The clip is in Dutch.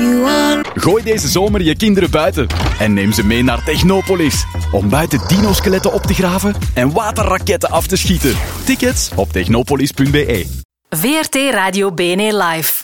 Gooi deze zomer je kinderen buiten en neem ze mee naar Technopolis. Om buiten dino-skeletten op te graven en waterraketten af te schieten. Tickets op technopolis.be. VRT Radio BNE Live.